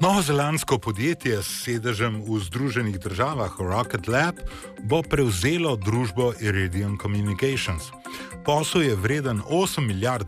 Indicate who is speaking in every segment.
Speaker 1: Novozelandsko podjetje s sedežem v Združenih državah Rocket Lab bo prevzelo družbo Iridium Communications. Posel je vreden $8 milijard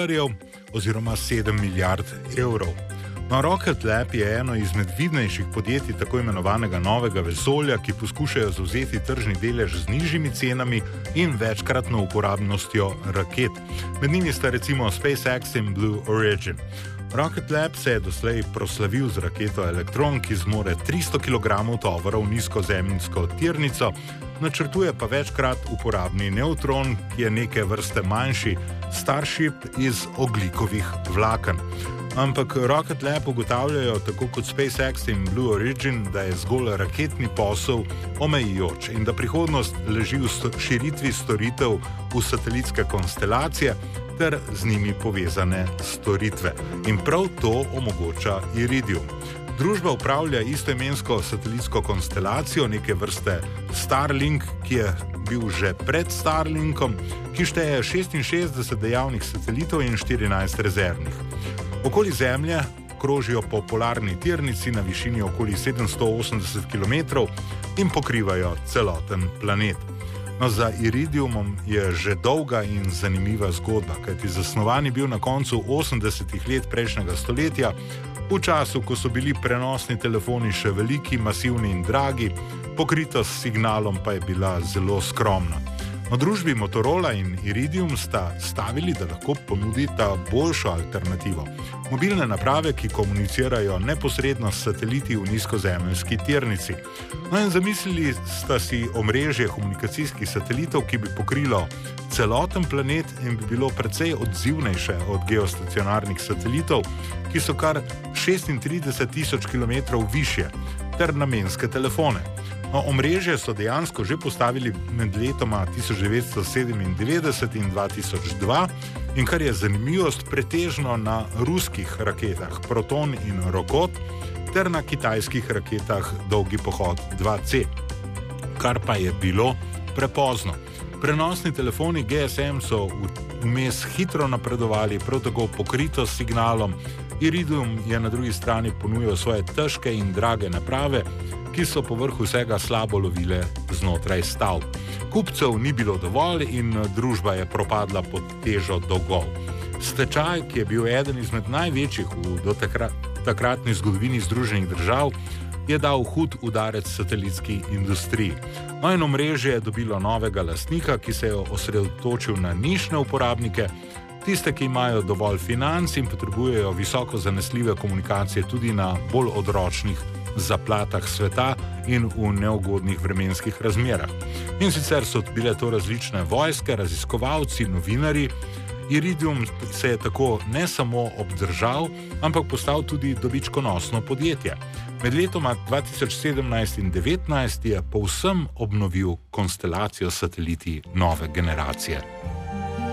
Speaker 1: oziroma 7 milijard evrov. No, Rocket Lab je eno izmed vidnejših podjetij tako imenovanega novega vesolja, ki poskušajo zavzeti tržni delež z nižjimi cenami in večkratno uporabnostjo raket. Med njimi sta recimo SpaceX in Blue Origin. Rocket Lab se je doslej proslavil z raketo Electron, ki zmore 300 kg tovora v nizkozemljsko tirnico, načrtuje pa večkrat uporabni nevtron, ki je neke vrste manjši Starship iz ogljikovih vlaken. Ampak Rocket Lab ugotavljajo, tako kot SpaceX in Blue Origin, da je zgolj raketni posel omejujoč in da prihodnost leži v širitvi storitev v satelitske konstelacije ter z njimi povezane storitve. In prav to omogoča Iridium. Družba upravlja istoimensko satelitsko konstelacijo, neke vrste Starlink, ki je bil že pred Starlinkom, ki šteje 66 dejavnih satelitov in 14 rezervnih. Okoli Zemlje krožijo po polarni tirnici na višini okoli 780 km in pokrivajo celoten planet. No, za Iridiumom je že dolga in zanimiva zgodba, kajti zasnovan je bil na koncu 80-ih let prejšnjega stoletja, v času, ko so bili prenosni telefoni še veliki, masivni in dragi, pokritost s signalom pa je bila zelo skromna. No, družbi Motorola in Iridium sta stavili, da lahko ponudita boljšo alternativo. Mobilne naprave, ki komunicirajo neposredno s sateliti v nizkozemljski tirnici. No in zamislili sta si omrežje komunikacijskih satelitov, ki bi pokrilo celoten planet in bi bilo precej odzivnejše od geostacionarnih satelitov, ki so kar 36.000 km višje, ter namenske telefone. No, omrežje so dejansko že postavili med letoma 1997 in 2002 in kar je zanimivost, pretežno na ruskih raketah Proton in Rokot ter na kitajskih raketah Dolgi pohod 2C, kar pa je bilo prepozno. Prenosni telefoni GSM so vmes hitro napredovali, prav tako pokrito s signalom. Iridium je na drugi strani ponujal svoje težke in drage naprave, ki so povrhu vsega slabo lovile znotraj stavb. Kupcev ni bilo dovolj in družba je propadla pod težo dolgov. Stečaj, ki je bil eden izmed največjih v takratni zgodovini Združenih držav, je dal hud udarec satelitski industriji. No in omrežje je dobilo novega lastnika, ki se je osredotočil na nišne uporabnike, tiste, ki imajo dovolj financ in potrebujejo visoko zanesljive komunikacije tudi na bolj odročnih zaplatah sveta in v neugodnih vremenskih razmerah. In sicer so bile to različne vojske, raziskovalci, novinarji. Iridium se je tako ne samo obdržal, ampak postal tudi dobičkonosno podjetje. Med letoma 2017 in 2019 je povsem obnovil konstelacijo sateliti nove generacije.